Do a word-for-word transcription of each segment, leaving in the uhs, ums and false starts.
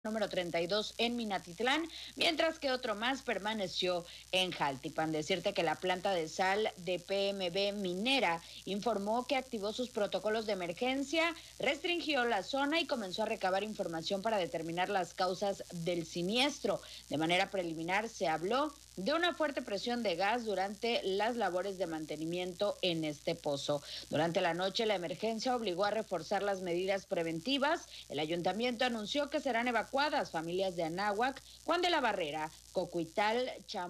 número treinta y dos en Minatitlán, mientras que otro más permaneció en Jaltipan. Decirte que la planta de sal de P M B Minera informó que activó sus protocolos de emergencia, restringió la zona y comenzó a recabar información para determinar las causas del siniestro. De manera preliminar se habló de una fuerte presión de gas durante las labores de mantenimiento en este pozo. Durante la noche, la emergencia obligó a reforzar las medidas preventivas. El ayuntamiento anunció que serán evacuadas familias de Anáhuac, Juan de la Barrera, Cocuital,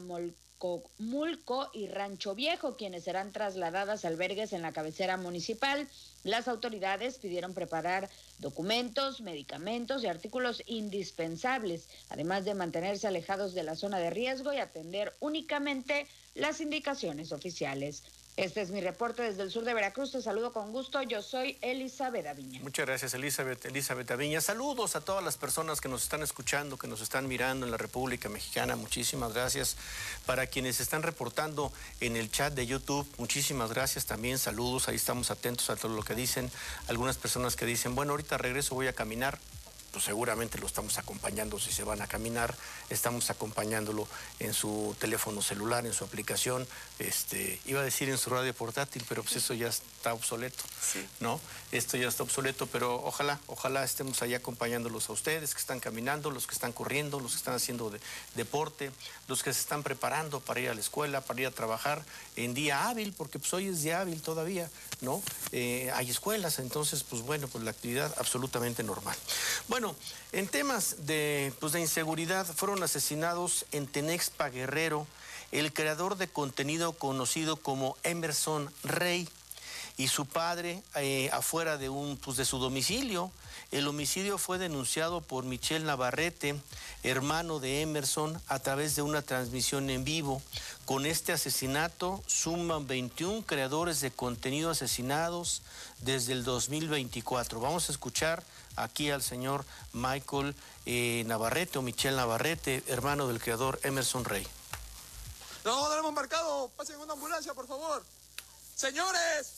Chamolcomulco y Rancho Viejo, quienes serán trasladadas a albergues en la cabecera municipal. Las autoridades pidieron preparar documentos, medicamentos y artículos indispensables, además de mantenerse alejados de la zona de riesgo y atender únicamente las indicaciones oficiales. Este es mi reporte desde el sur de Veracruz. Te saludo con gusto. Yo soy Elizabeth Aviña. Muchas gracias, Elizabeth. Elizabeth Aviña. Saludos a todas las personas que nos están escuchando, que nos están mirando en la República Mexicana. Muchísimas gracias. Para quienes están reportando en el chat de YouTube, muchísimas gracias también. Saludos. Ahí estamos atentos a todo lo que dicen. Algunas personas que dicen, bueno, ahorita regreso, voy a caminar. Pues seguramente lo estamos acompañando si se van a caminar, estamos acompañándolo en su teléfono celular, en su aplicación, este, iba a decir en su radio portátil, pero pues eso ya está obsoleto, sí. ¿No? Esto ya está obsoleto, pero ojalá, ojalá estemos ahí acompañándolos a ustedes que están caminando, los que están corriendo, los que están haciendo de, deporte, los que se están preparando para ir a la escuela, para ir a trabajar en día hábil, porque pues hoy es día hábil todavía, ¿no? Eh, hay escuelas, entonces pues bueno, pues la actividad absolutamente normal. Bueno, Bueno, en temas de, pues de inseguridad, fueron asesinados en Tenexpa, Guerrero, el creador de contenido conocido como Emerson Rey y su padre eh, afuera de, un, pues de su domicilio. El homicidio fue denunciado por Michel Navarrete, hermano de Emerson, a través de una transmisión en vivo. Con este asesinato suman veintiún creadores de contenido asesinados desde el dos mil veinticuatro. Vamos a escuchar aquí al señor Michael eh, Navarrete o Michel Navarrete, hermano del creador Emerson Rey. No, no lo hemos marcado. Pasen una ambulancia, por favor. Señores,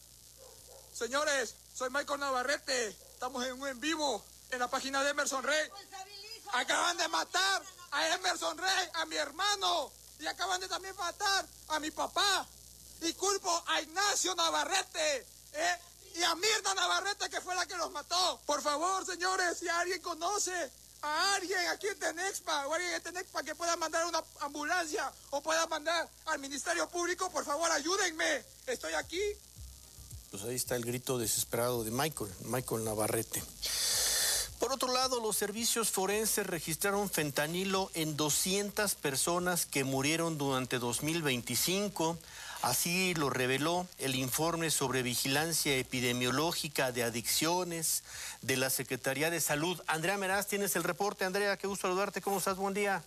señores, soy Michael Navarrete. Estamos en un en vivo en la página de Emerson Rey. Acaban de matar a Emerson Rey, a mi hermano. Y acaban de también matar a mi papá. Y culpo a Ignacio Navarrete, ¿eh? Y a Mirna Navarrete, que fue la que los mató. Por favor, señores, si alguien conoce a alguien aquí en Tenexpa o alguien en Tenexpa que pueda mandar una ambulancia o pueda mandar al Ministerio Público, por favor, ayúdenme. Estoy aquí. Pues ahí está el grito desesperado de Michael, Michael Navarrete. Por otro lado, los servicios forenses registraron fentanilo en doscientas personas que murieron durante dos mil veinticinco. Así lo reveló el informe sobre vigilancia epidemiológica de adicciones de la Secretaría de Salud. Andrea Meraz, tienes el reporte. Andrea, qué gusto saludarte. ¿Cómo estás? Buen día.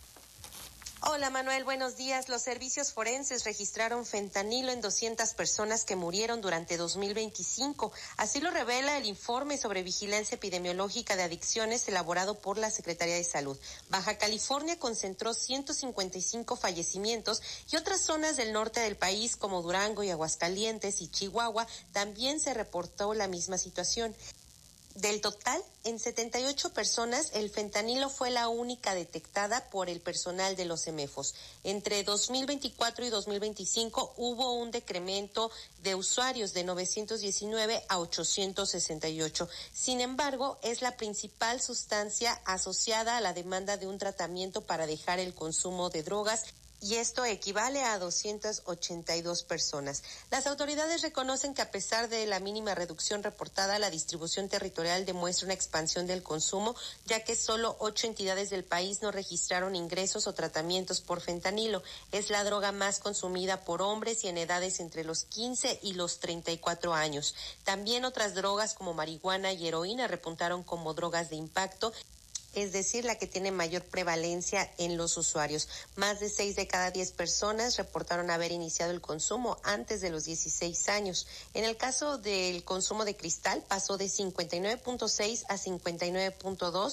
Hola Manuel, buenos días. Los servicios forenses registraron fentanilo en doscientas personas que murieron durante dos mil veinticinco. Así lo revela el informe sobre vigilancia epidemiológica de adicciones elaborado por la Secretaría de Salud. Baja California concentró ciento cincuenta y cinco fallecimientos y otras zonas del norte del país como Durango y Aguascalientes y Chihuahua también se reportó la misma situación. Del total, en setenta y ocho personas, el fentanilo fue la única detectada por el personal de los CEMEFOS. Entre dos mil veinticuatro y dos mil veinticinco hubo un decremento de usuarios de novecientos diecinueve a ochocientos sesenta y ocho. Sin embargo, es la principal sustancia asociada a la demanda de un tratamiento para dejar el consumo de drogas, y esto equivale a doscientas ochenta y dos personas. Las autoridades reconocen que a pesar de la mínima reducción reportada, la distribución territorial demuestra una expansión del consumo, ya que solo ocho entidades del país no registraron ingresos o tratamientos por fentanilo. Es la droga más consumida por hombres y en edades entre los quince y los treinta y cuatro años. También otras drogas como marihuana y heroína repuntaron como drogas de impacto, es decir, la que tiene mayor prevalencia en los usuarios. Más de seis de cada diez personas reportaron haber iniciado el consumo antes de los dieciséis años. En el caso del consumo de cristal, pasó de cincuenta y nueve punto seis a cincuenta y nueve punto dos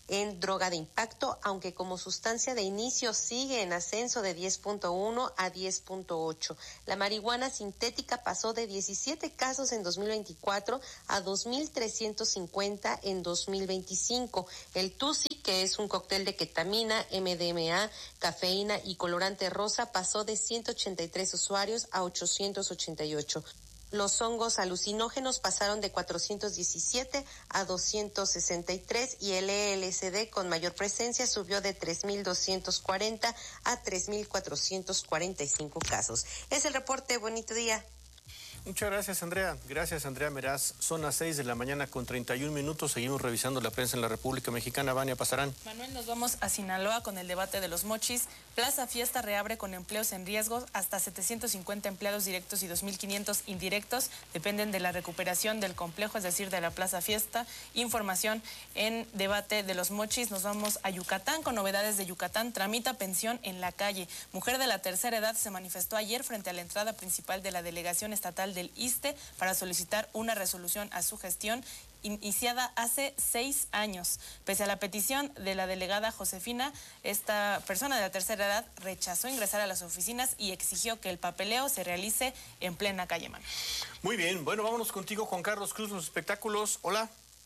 en droga de impacto, aunque como sustancia de inicio sigue en ascenso de diez punto uno a diez punto ocho. La marihuana sintética pasó de diecisiete casos en dos mil veinticuatro a dos mil trescientos cincuenta en dos mil veinticinco. El Tusi, que es un cóctel de ketamina, M D M A, cafeína y colorante rosa, pasó de ciento ochenta y tres usuarios a ochocientos ochenta y ocho. Los hongos alucinógenos pasaron de cuatrocientos diecisiete a doscientos sesenta y tres y el L S D con mayor presencia subió de tres mil doscientos cuarenta a tres mil cuatrocientos cuarenta y cinco casos. Es el reporte. Bonito día. Muchas gracias, Andrea. Gracias, Andrea Meraz. Son las seis de la mañana con treinta y un minutos. Seguimos revisando la prensa en la República Mexicana. Vania Pasarán. Manuel, nos vamos a Sinaloa con el debate de los mochis. Plaza Fiesta reabre con empleos en riesgo. Hasta setecientos cincuenta empleados directos y dos mil quinientos indirectos dependen de la recuperación del complejo, es decir, de la Plaza Fiesta. Información en debate de los mochis. Nos vamos a Yucatán con novedades de Yucatán. Tramita pensión en la calle. Mujer de la tercera edad se manifestó ayer frente a la entrada principal de la delegación estatal del ISSSTE para solicitar una resolución a su gestión iniciada hace seis años. Pese a la petición de la delegada Josefina, esta persona de la tercera edad rechazó ingresar a las oficinas y exigió que el papeleo se realice en plena calle Mano. Muy bien, bueno, vámonos contigo, Juan Carlos Cruz, los espectáculos. Hola.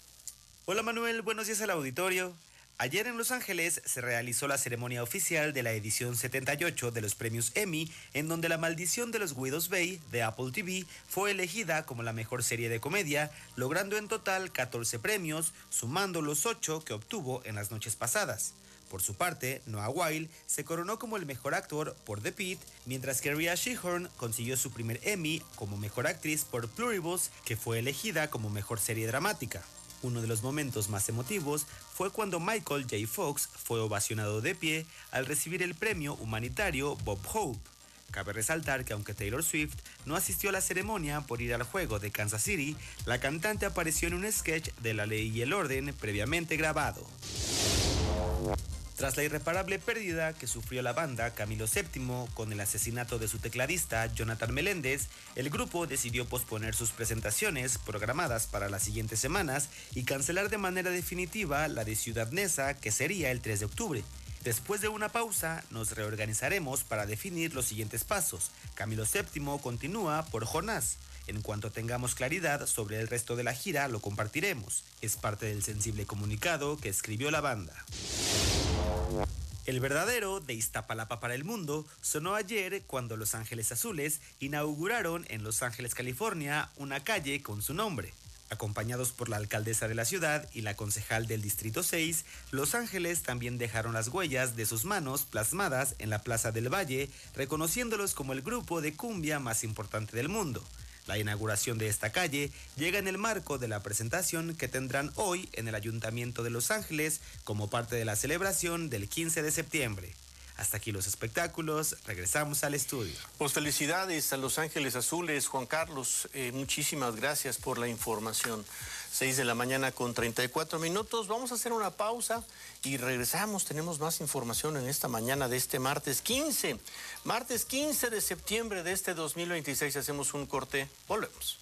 Hola, Manuel, buenos días al auditorio. Ayer en Los Ángeles se realizó la ceremonia oficial de la edición setenta y ocho de los premios Emmy, en donde La Maldición de los Widows Bay de Apple T V fue elegida como la mejor serie de comedia, logrando en total catorce premios, sumando los ocho que obtuvo en las noches pasadas. Por su parte, Noah Wyle se coronó como el mejor actor por The Pitt, mientras que Rhea Seehorn consiguió su primer Emmy como mejor actriz por Pluribus, que fue elegida como mejor serie dramática. Uno de los momentos más emotivos fue cuando Michael J. Fox fue ovacionado de pie al recibir el premio humanitario Bob Hope. Cabe resaltar que aunque Taylor Swift no asistió a la ceremonia por ir al juego de Kansas City, la cantante apareció en un sketch de La Ley y el Orden previamente grabado. Tras la irreparable pérdida que sufrió la banda Camilo séptimo con el asesinato de su tecladista Jonathan Meléndez, el grupo decidió posponer sus presentaciones programadas para las siguientes semanas y cancelar de manera definitiva la de Ciudad Neza, que sería el tres de octubre. Después de una pausa, nos reorganizaremos para definir los siguientes pasos. Camilo séptimo continúa por Jonás. En cuanto tengamos claridad sobre el resto de la gira, lo compartiremos. Es parte del sensible comunicado que escribió la banda. El verdadero de Iztapalapa para el mundo sonó ayer cuando Los Ángeles Azules inauguraron en Los Ángeles, California, una calle con su nombre. Acompañados por la alcaldesa de la ciudad y la concejal del Distrito seis, Los Ángeles también dejaron las huellas de sus manos plasmadas en la Plaza del Valle, reconociéndolos como el grupo de cumbia más importante del mundo. La inauguración de esta calle llega en el marco de la presentación que tendrán hoy en el Ayuntamiento de Los Ángeles como parte de la celebración del quince de septiembre. Hasta aquí los espectáculos, regresamos al estudio. Pues felicidades a Los Ángeles Azules, Juan Carlos, eh, muchísimas gracias por la información. seis de la mañana con treinta y cuatro minutos, vamos a hacer una pausa y regresamos, tenemos más información en esta mañana de este martes quince, martes quince de septiembre de este dos mil veintiséis, hacemos un corte, volvemos.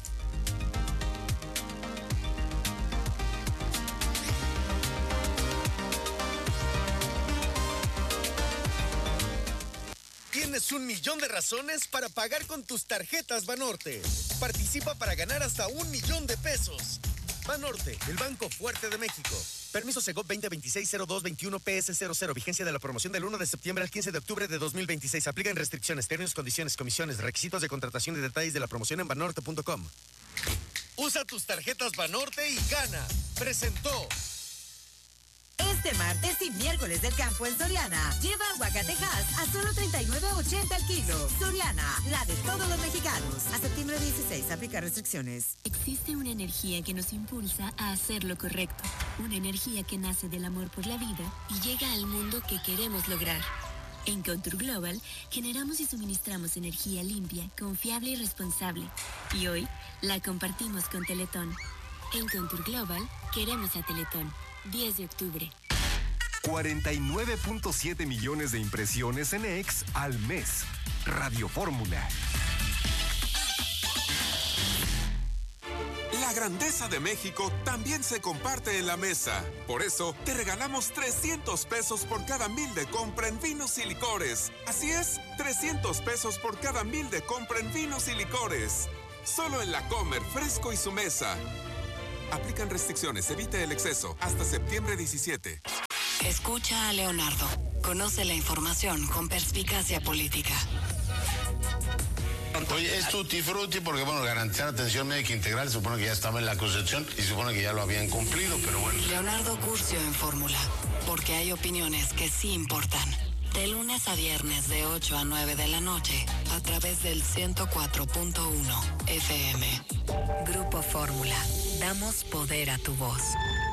Tienes un millón de razones para pagar con tus tarjetas Banorte. Participa para ganar hasta un millón de pesos. Banorte, el Banco Fuerte de México. Permiso Segov veinte veintiséis cero dos veintiuno P S cero cero. Vigencia de la promoción del uno de septiembre al quince de octubre de dos mil veintiséis. Aplican restricciones, términos, condiciones, comisiones, requisitos de contratación y detalles de la promoción en banorte punto com. Usa tus tarjetas Banorte y gana. Presentó. Este martes y miércoles del campo en Soriana. Lleva aguacatejas a solo treinta y nueve ochenta al kilo. Soriana, la de todos los mexicanos. A septiembre dieciséis, aplica restricciones. Existe una energía que nos impulsa a hacer lo correcto. Una energía que nace del amor por la vida y llega al mundo que queremos lograr. En Contour Global generamos y suministramos energía limpia, confiable y responsable. Y hoy la compartimos con Teletón. En Contour Global queremos a Teletón. diez de octubre. cuarenta y nueve punto siete millones de impresiones en X al mes. Radio Fórmula. La grandeza de México también se comparte en la mesa. Por eso, te regalamos trescientos pesos por cada mil de compra en vinos y licores. Así es, trescientos pesos por cada mil de compra en vinos y licores. Solo en La Comer, Fresco y Su Mesa. Aplican restricciones, evite el exceso. Hasta septiembre diecisiete. Escucha a Leonardo. Conoce la información con perspicacia política. Oye, es tutti frutti porque, bueno, garantizar atención médica integral se supone que ya estaba en la Constitución y se supone que ya lo habían cumplido, pero bueno. Leonardo Curcio en Fórmula, porque hay opiniones que sí importan. De lunes a viernes de ocho a nueve de la noche, a través del ciento cuatro punto uno F M. Grupo Fórmula, damos poder a tu voz.